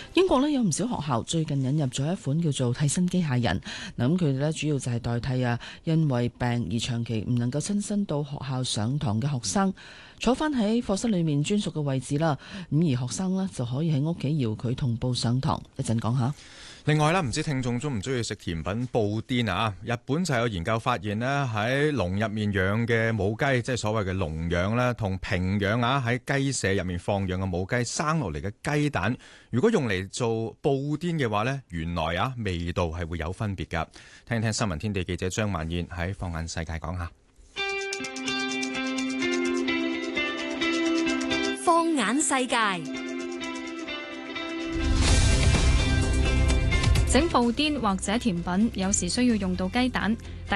英國呢有唔少學校最近引入咗一款叫做替身機械人，嗱咁佢哋呢主要就係代替因為病而長期唔能夠親身到學校上堂嘅學生，坐翻喺課室裏面專屬嘅位置啦。咁而學生呢就可以喺屋企遙距同步上堂。一陣講下。 另外啦，唔知聽眾中唔中意食甜品布甸啊？日本就有研究發現呢，喺籠入面養嘅母雞，即係所謂嘅籠養啦，同平養喺雞舍入面放養嘅母雞生落嚟嘅雞蛋，如果用嚟做布甸嘅話呢，原來味道係會有分別㗎。聽聽新聞天地記者張萬燕喺放眼世界講下。 放眼世界。 整布甸或者甜品，有時需要用到雞蛋。